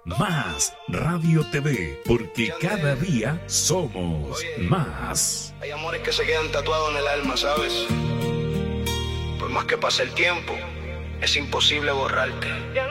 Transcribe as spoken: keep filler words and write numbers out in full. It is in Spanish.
Más Radio T V, porque cada día somos más. Hay amores que se quedan tatuados en el alma, ¿sabes? Por más que pase el tiempo, es imposible borrarte.